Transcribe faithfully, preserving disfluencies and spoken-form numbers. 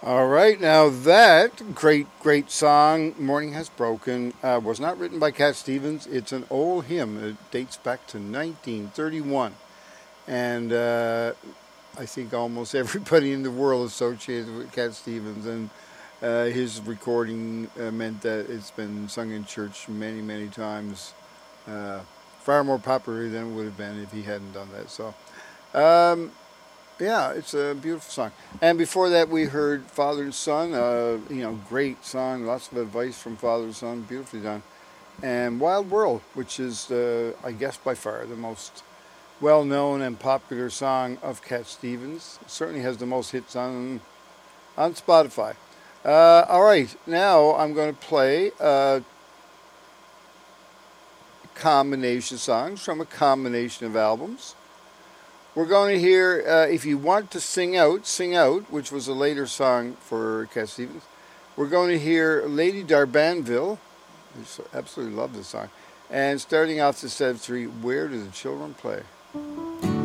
All right, now that great, great song, Morning Has Broken, uh, was not written by Cat Stevens. It's an old hymn. It dates back to nineteen thirty-one. And uh, I think almost everybody in the world associated with Cat Stevens. And uh, his recording uh, meant that it's been sung in church many, many times. Uh, far more popular than it would have been if he hadn't done that. So, um, yeah, it's a beautiful song. And before that, we heard Father and Son. Uh, you know, great song. Lots of advice from Father and Son. Beautifully done. And Wild World, which is, uh, I guess, by far the most well-known and popular song of Cat Stevens. It certainly has the most hits on on Spotify. Uh, all right, now I'm going to play a combination songs from a combination of albums. We're going to hear uh, If You Want to Sing Out, Sing Out, which was a later song for Cat Stevens. We're going to hear Lady Darbanville. I absolutely love this song. And starting off the set of three, Where Do the Children Play?